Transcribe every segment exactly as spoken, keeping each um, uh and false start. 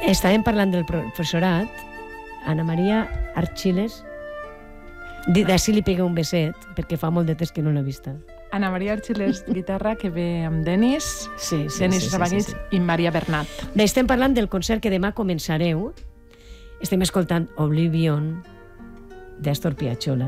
Estàvem parlant del professorat. Ana Maria Archiles, d'ací li pega un beset, perquè fa molt de temps que no l'ha vista. Ana Maria Archiles, guitarra, que ve amb Denis, sí, sí, Denis sí, Sabaguits sí, sí, sí. i Maria Bernat. Bé, estem parlant del concert que demà començareu. Estem escoltant Oblivion d'Astor Piazzolla.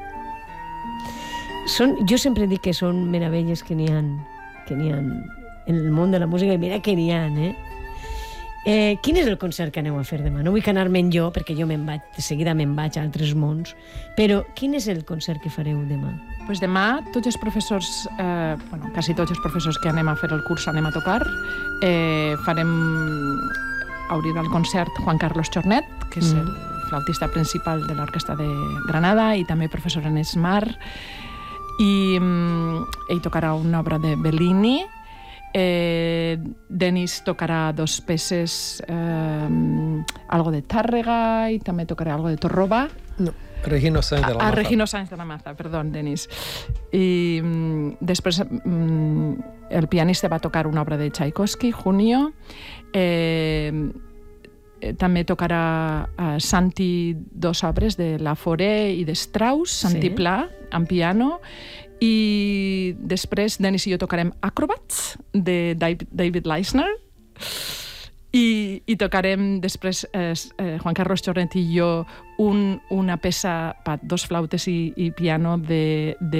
Són, jo sempre dic que són meravelles que n'hi ha, que n'hi ha en el món de la música, i mira que n'hi ha, eh? Eh, quin és el concert que aneu a fer demà? No vull anar-me'n jo, perquè jo me'n vaig, de seguida me'n vaig a altres mons, però quin és el concert que fareu demà? Pues demà tots els professors, eh, bueno, quasi tots els professors que anem a fer el curs anem a tocar. Eh, farem, obrirà el concert Juan Carlos Chornet, que és mm. el flautista principal de l'Orquestra de Granada i també professor en Esmar, i mm, ell tocarà una obra de Bellini. Eh, Denis tocarà dos peces, eh, algo de Tàrrega, i també tocarà algo de Torroba. No, Regino Sáenz de la Maza. Ah, Regino Sáenz de la Maza, perdó, Denis. I mm, després mm, el pianista va tocar una obra de Tchaikovsky, Junio. Eh, també tocarà uh, Santi dos obres de Laforet i de Strauss, Santi sí. Pla, en piano. I després Denis i jo tocarem Acrobats de David Leisner i, i tocarem després eh, Juan Carlos Chornet i jo un, una peça per dos flautes i, i piano de, de